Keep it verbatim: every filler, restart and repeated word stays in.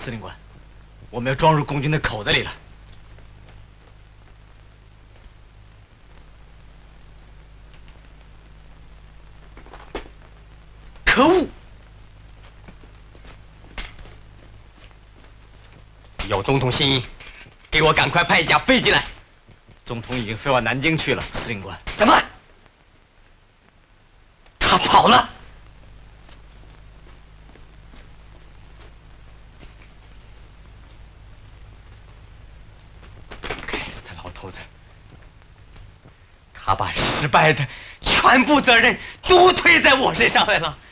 司令官，我们要装入共军的口子里了。可恶！ 有总统心意，给我赶快派一架飞机来。 总统已经飞往南京去了，司令官。 什么？他跑了？该死的老头子！他把失败的全部责任都推在我身上来了。